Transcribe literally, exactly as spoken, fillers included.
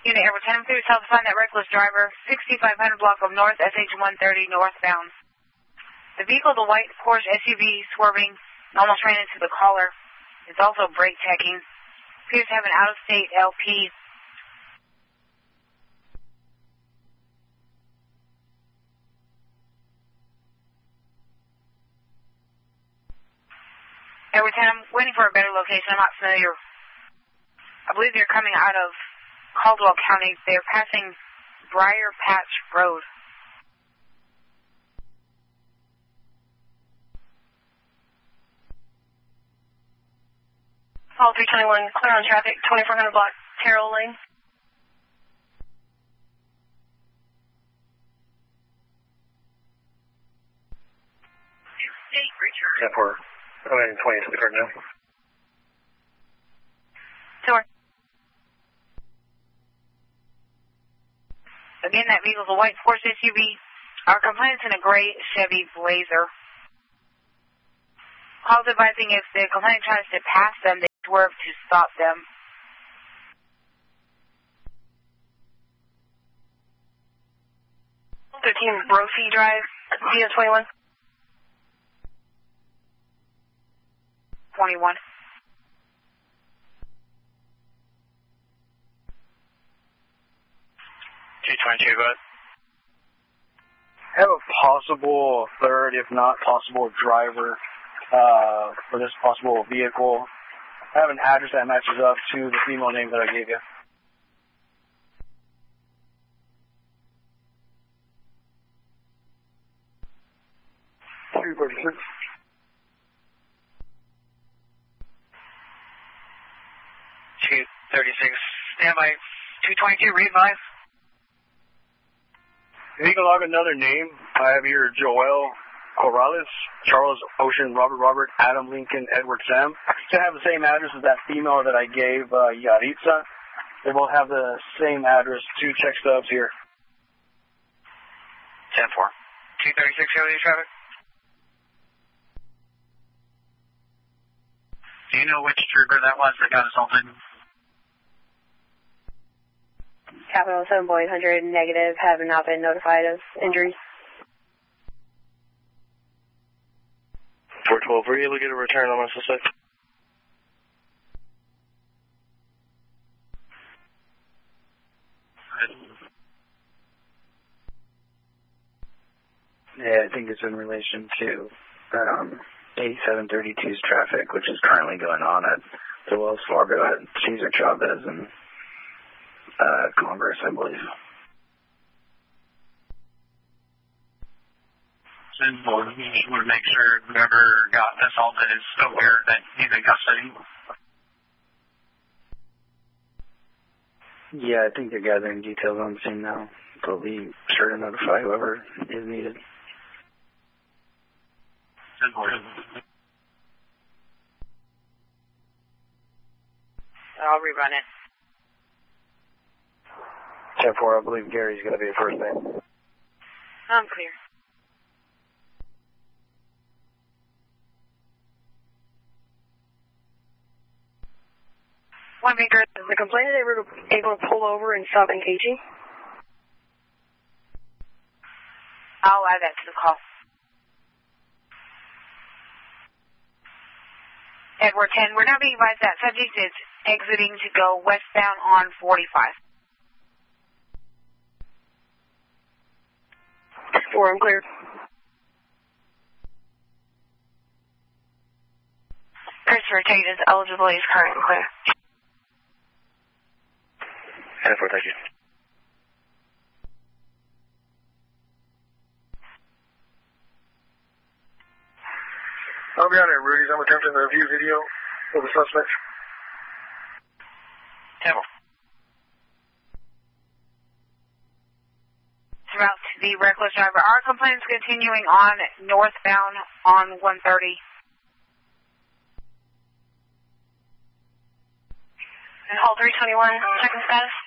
Unit Edward ten, please help find that reckless driver, sixty-five hundred block of north, S H one thirty northbound. The vehicle, the white Porsche S U V, swerving, almost ran into the caller. It's also brake checking. Appears to have an out-of-state L P. Edward ten, I'm waiting for a better location. I'm not familiar. I believe they're coming out of Caldwell County. They're passing Briar Patch Road. Hall three twenty-one, clear on traffic, twenty-four hundred block, Terrell Lane. ten four, I'm adding twenty to the card now. Tour. Again, that vehicle's a white Porsche S U V. Our complainant's in a gray Chevy Blazer. Calls advising if the complainant tries to pass them, they swerve to stop them. thirteen Brophy Drive, D O twenty-one. twenty-one. two twenty-two, go ahead. Have a possible third, if not possible, driver uh, for this possible vehicle. I have an address that matches up to the female name that I gave you. two thirty-six. two thirty-six, standby, two twenty-two, read five. If you can log another name, I have here Joel Corrales, Charles Ocean, Robert Robert, Adam Lincoln, Edward Sam. They have the same address as that female that I gave, uh, Yaritza. They both have the same address, two check stubs here. ten four. two thirty-six, L A traffic. Do you know which trooper that was that got assaulted? Capital seven one hundred, negative, have not been notified of injuries. four twelve, were you able to get a return on my suspect? Yeah, I think it's in relation to um, eighty-seven thirty-two's traffic, which is currently going on at the Wells Fargo at Cesar Chavez and uh, Congress, I believe. And we'll just want to make sure whoever got assaulted is aware that he's in custody. Yeah, I think they're gathering details on the scene now. They'll be sure to notify whoever is needed. I'll rerun it. ten four, I believe Gary's going to be the first name. I'm clear. One maker. Is the complainant able to, able to pull over and stop engaging? I'll add that to the call. Edward ten, we're now being advised that subject is exiting to go westbound on forty-five. Four, I'm clear. Christopher Tate is eligible, he's current and clear. ten four, thank you. I'll be on it, Rudy's. I'm attempting to review video of the suspect. ten four. Throughout the reckless driver. Our complaint is continuing on northbound on one thirty. And Hall three twenty-one, checking status.